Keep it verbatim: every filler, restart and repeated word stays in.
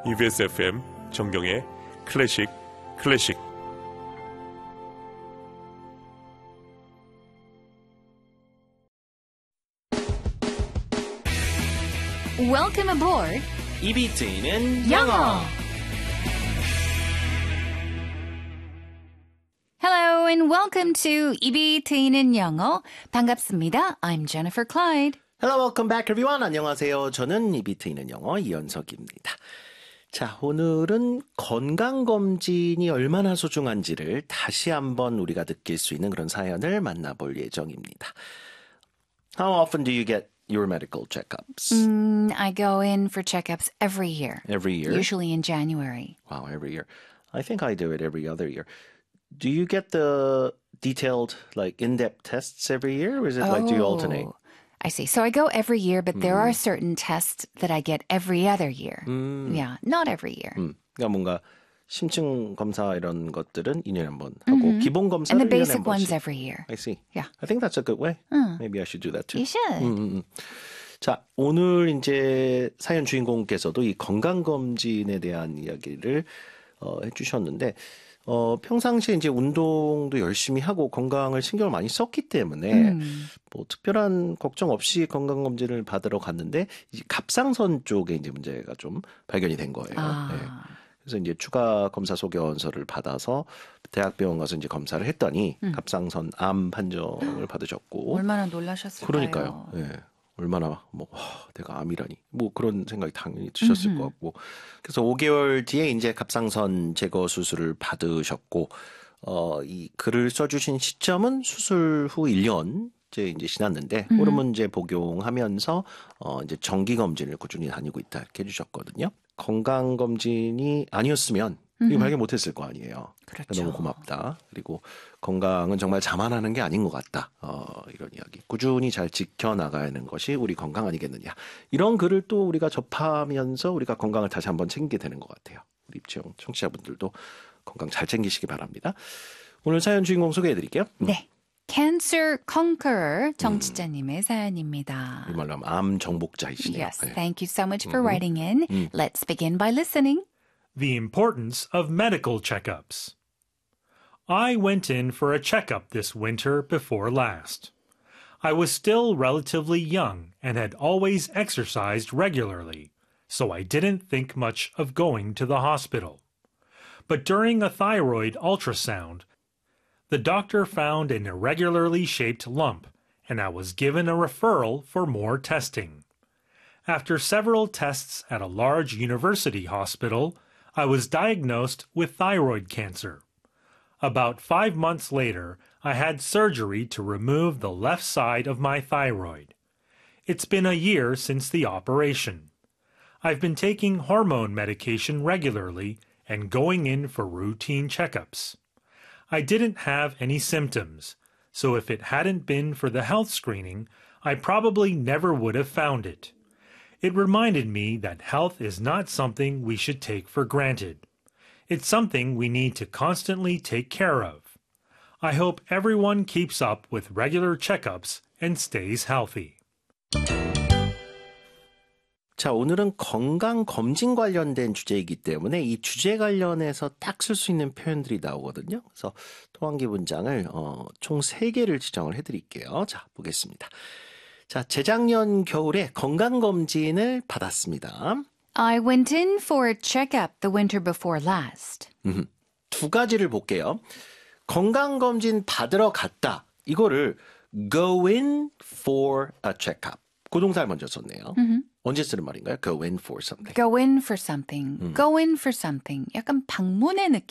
이비에스 에프엠 정경의 클래식 클래식. Welcome aboard. 입이 트이는 영어. Hello and welcome to 입이 트이는 영어. 반갑습니다. I'm Jennifer Clyde. Hello, welcome back everyone. 안녕하세요. 저는 입이 트이는 영어 이현석입니다. 자, 오늘은 건강검진이 얼마나 소중한지를 다시 한번 우리가 느낄 수 있는 그런 사연을 만나볼 예정입니다. How often do you get your medical checkups? Mm, I go in for checkups every year. Every year? Usually in January. Wow, every year. I think I do it every other year. Do you get the detailed, like, in-depth tests every year, or is it like, do you alternate? I see. So I go every year, but there are certain tests that I get every other year. 음. Yeah, not every year. 음, 그러니까 뭔가 심층 검사 이런 것들은 이 년에 한 번 하고 Mm-hmm. 기본 검사를 And the 일 년에 basic 한 번씩. ones every year. I see. Yeah. I think that's a good way. 응. Maybe I should do that too. You should. 음, 음, 음. 자, 오늘 이제 사연 주인공께서도 이 건강검진에 대한 이야기를 어, 해주셨는데, 어, 평상시에 이제 운동도 열심히 하고 건강을 신경을 많이 썼기 때문에, 음. 뭐 특별한 걱정 없이 건강검진을 받으러 갔는데, 이 갑상선 쪽에 이제 문제가 좀 발견이 된 거예요. 아. 네. 그래서 이제 추가 검사 소견서를 받아서 대학병원 가서 이제 검사를 했더니, 음. 갑상선 암 판정을 받으셨고. 얼마나 놀라셨을까요? 그러니까요. 예. 얼마나 뭐 와, 내가 암이라니 뭐 그런 생각이 당연히 드셨을 음흠. 것 같고 그래서 오 개월 뒤에 이제 갑상선 제거 수술을 받으셨고 어, 이 글을 써주신 시점은 수술 후 일 년째 이제 지났는데 음. 호르몬 제 복용하면서 어, 이제 정기 검진을 꾸준히 다니고 있다 이렇게 해주셨거든요. 건강 검진이 아니었으면 이거 음흠. 발견 못했을 거 아니에요. 그렇죠. 너무 고맙다. 그리고 건강은 정말 자만하는 게 아닌 것 같다. 어, 이런 이야기. 꾸준히 잘 지켜나가는 것이 우리 건강 아니겠느냐. 이런 글을 또 우리가 접하면서 우리가 건강을 다시 한번 챙기게 되는 것 같아요. 우리 입청 청취자분들도 건강 잘 챙기시기 바랍니다. 오늘 사연 주인공 소개해드릴게요. 네. Cancer Conqueror 정치자님의 사연입니다. 이 말로 하면 암 정복자이시네요. Yes, 네. thank you so much for writing in. Let's begin by listening. The importance of medical checkups. I went in for a checkup this winter before last. I was still relatively young and had always exercised regularly, so I didn't think much of going to the hospital. But during a thyroid ultrasound, the doctor found an irregularly shaped lump, and I was given a referral for more testing. After several tests at a large university hospital, I was diagnosed with thyroid cancer. About five months later, I had surgery to remove the left side of my thyroid. It's been a year since the operation. I've been taking hormone medication regularly and going in for routine checkups. I didn't have any symptoms, so if it hadn't been for the health screening, I probably never would have found it. It reminded me that health is not something we should take for granted. It's something we need to constantly take care of. I hope everyone keeps up with regular checkups and stays healthy. 자, 오늘은 건강 검진 관련된 주제이기 때문에 이 주제 관련해서 딱 쓸 수 있는 표현들이 나오거든요. 그래서 토한기 문장을 어, 총 세 개를 지정을 해드릴게요. 자, 보겠습니다. 자, 재작년 겨울에 건강검진을 받았습니다. I went in for a checkup the winter before last. 음, 두 가지를 볼게요. 건강검진 받으러 갔다. 이거를 go in for a checkup. 그 동사를 먼저 썼네요. 음흠. 언제 쓰는 말인가요? Go in for something. Go in for something. Go in for something. 약간 방문의 느낌.